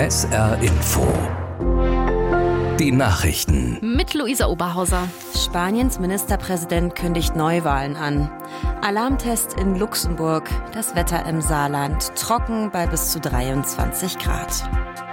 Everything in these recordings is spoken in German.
SR Info. Die Nachrichten. Mit Luisa Oberhauser. Spaniens Ministerpräsident kündigt Neuwahlen an. Alarmtest in Luxemburg. Das Wetter im Saarland. Trocken bei bis zu 23 Grad.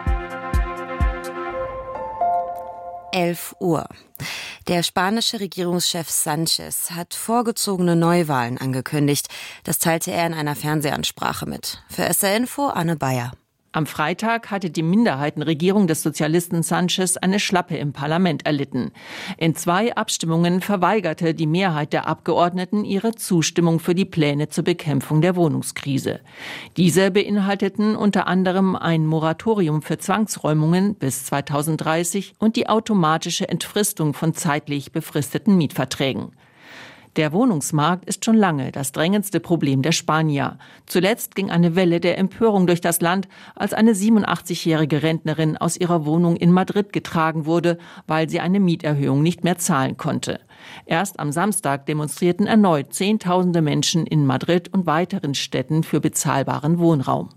11 Uhr. Der spanische Regierungschef Sánchez hat vorgezogene Neuwahlen angekündigt. Das teilte er in einer Fernsehansprache mit. Für SR Info Anne Bayer. Am Freitag hatte die Minderheitenregierung des Sozialisten Sánchez eine Schlappe im Parlament erlitten. In 2 Abstimmungen verweigerte die Mehrheit der Abgeordneten ihre Zustimmung für die Pläne zur Bekämpfung der Wohnungskrise. Diese beinhalteten unter anderem ein Moratorium für Zwangsräumungen bis 2030 und die automatische Entfristung von zeitlich befristeten Mietverträgen. Der Wohnungsmarkt ist schon lange das drängendste Problem der Spanier. Zuletzt ging eine Welle der Empörung durch das Land, als eine 87-jährige Rentnerin aus ihrer Wohnung in Madrid getragen wurde, weil sie eine Mieterhöhung nicht mehr zahlen konnte. Erst am Samstag demonstrierten erneut Zehntausende Menschen in Madrid und weiteren Städten für bezahlbaren Wohnraum.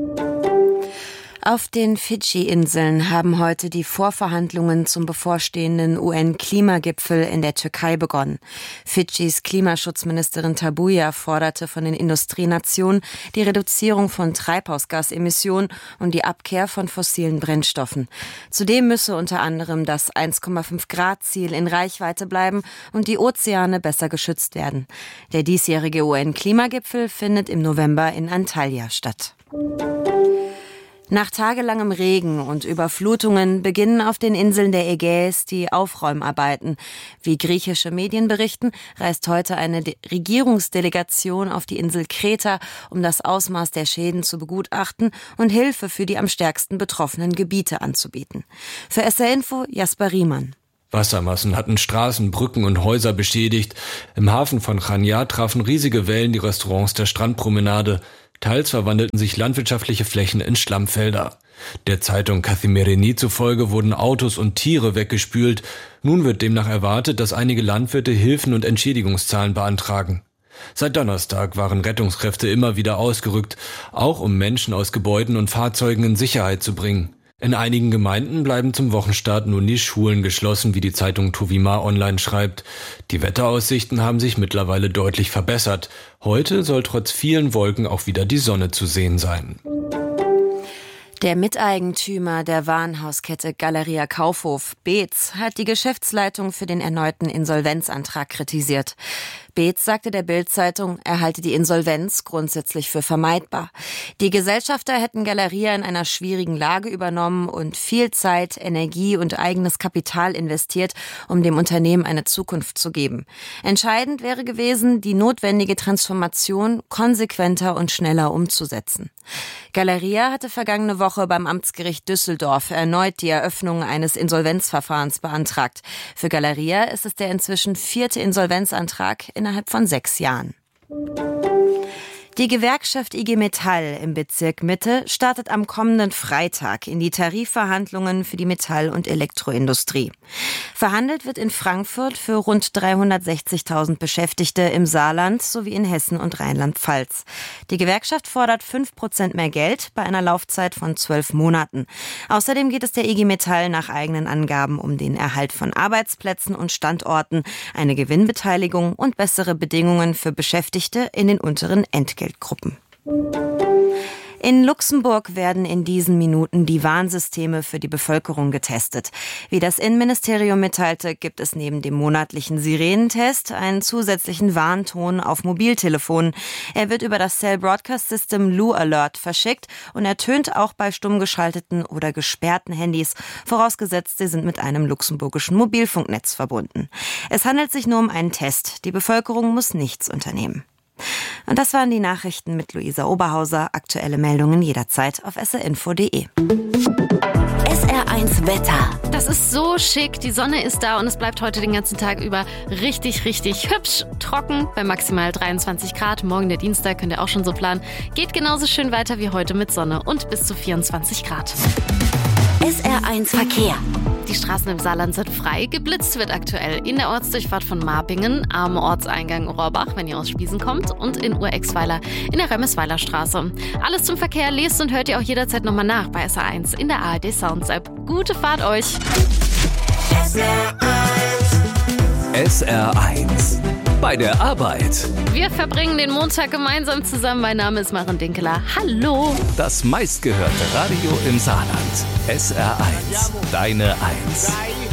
Auf den Fidschi-Inseln haben heute die Vorverhandlungen zum bevorstehenden UN-Klimagipfel in der Türkei begonnen. Fidschis Klimaschutzministerin Tabuya forderte von den Industrienationen die Reduzierung von Treibhausgasemissionen und die Abkehr von fossilen Brennstoffen. Zudem müsse unter anderem das 1,5-Grad-Ziel in Reichweite bleiben und die Ozeane besser geschützt werden. Der diesjährige UN-Klimagipfel findet im November in Antalya statt. Nach tagelangem Regen und Überflutungen beginnen auf den Inseln der Ägäis die Aufräumarbeiten. Wie griechische Medien berichten, reist heute eine Regierungsdelegation auf die Insel Kreta, um das Ausmaß der Schäden zu begutachten und Hilfe für die am stärksten betroffenen Gebiete anzubieten. Für SR Info Jasper Riemann. Wassermassen hatten Straßen, Brücken und Häuser beschädigt. Im Hafen von Chania trafen riesige Wellen die Restaurants der Strandpromenade. Teils verwandelten sich landwirtschaftliche Flächen in Schlammfelder. Der Zeitung Kathimerini zufolge wurden Autos und Tiere weggespült. Nun wird demnach erwartet, dass einige Landwirte Hilfen und Entschädigungszahlen beantragen. Seit Donnerstag waren Rettungskräfte immer wieder ausgerückt, auch um Menschen aus Gebäuden und Fahrzeugen in Sicherheit zu bringen. In einigen Gemeinden bleiben zum Wochenstart nun die Schulen geschlossen, wie die Zeitung Tuvima online schreibt. Die Wetteraussichten haben sich mittlerweile deutlich verbessert. Heute soll trotz vielen Wolken auch wieder die Sonne zu sehen sein. Der Miteigentümer der Warenhauskette Galeria Kaufhof, Beetz, hat die Geschäftsleitung für den erneuten Insolvenzantrag kritisiert. Beetz sagte der Bild-Zeitung, er halte die Insolvenz grundsätzlich für vermeidbar. Die Gesellschafter hätten Galeria in einer schwierigen Lage übernommen und viel Zeit, Energie und eigenes Kapital investiert, um dem Unternehmen eine Zukunft zu geben. Entscheidend wäre gewesen, die notwendige Transformation konsequenter und schneller umzusetzen. Galeria hatte vergangene Woche beim Amtsgericht Düsseldorf erneut die Eröffnung eines Insolvenzverfahrens beantragt. Für Galeria ist es der inzwischen 4. Insolvenzantrag innerhalb von 6 Jahren. Die Gewerkschaft IG Metall im Bezirk Mitte startet am kommenden Freitag in die Tarifverhandlungen für die Metall- und Elektroindustrie. Verhandelt wird in Frankfurt für rund 360.000 Beschäftigte im Saarland sowie in Hessen und Rheinland-Pfalz. Die Gewerkschaft fordert 5% mehr Geld bei einer Laufzeit von 12 Monaten. Außerdem geht es der IG Metall nach eigenen Angaben um den Erhalt von Arbeitsplätzen und Standorten, eine Gewinnbeteiligung und bessere Bedingungen für Beschäftigte in den unteren Entgeltgruppen. In Luxemburg werden in diesen Minuten die Warnsysteme für die Bevölkerung getestet. Wie das Innenministerium mitteilte, gibt es neben dem monatlichen Sirenentest einen zusätzlichen Warnton auf Mobiltelefonen. Er wird über das Cell Broadcast System Lu Alert verschickt und ertönt auch bei stumm geschalteten oder gesperrten Handys, vorausgesetzt sie sind mit einem luxemburgischen Mobilfunknetz verbunden. Es handelt sich nur um einen Test. Die Bevölkerung muss nichts unternehmen. Und das waren die Nachrichten mit Luisa Oberhauser. Aktuelle Meldungen jederzeit auf srinfo.de. SR1 Wetter. Das ist so schick. Die Sonne ist da und es bleibt heute den ganzen Tag über richtig, richtig hübsch. Trocken bei maximal 23 Grad. Morgen der Dienstag könnt ihr auch schon so planen. Geht genauso schön weiter wie heute mit Sonne und bis zu 24 Grad. SR1 Verkehr. Die Die Straßen im Saarland sind frei. Geblitzt wird aktuell in der Ortsdurchfahrt von Marpingen, am Ortseingang Rohrbach, wenn ihr aus Spiesen kommt, und in Urexweiler in der Remmesweiler Straße. Alles zum Verkehr lest und hört ihr auch jederzeit nochmal nach bei SR1 in der ARD Sounds App. Gute Fahrt euch! SR1 bei der Arbeit. Wir verbringen den Montag gemeinsam zusammen. Mein Name ist Maren Dinkeler. Hallo! Das meistgehörte Radio im Saarland. SR1, deine 1.